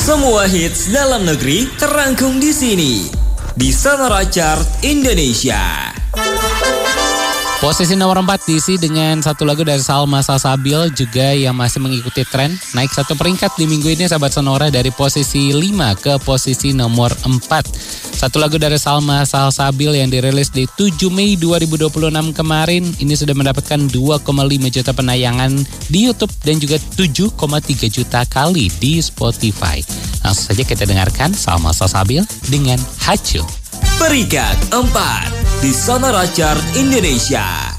Semua hits dalam negeri terangkum di sini di Sonora Chart Indonesia. Posisi nomor 4 diisi dengan satu lagu dari Salma Salsabil juga yang masih mengikuti tren. Naik satu peringkat di minggu ini sahabat Sonora dari posisi 5 ke posisi nomor 4. Satu lagu dari Salma Salsabil yang dirilis di 7 Mei 2026 kemarin ini sudah mendapatkan 2,5 juta penayangan di YouTube dan juga 7,3 juta kali di Spotify. Langsung saja kita dengarkan Salma Salsabil dengan Hacu. Peringkat 4 di Sonora Chart Indonesia.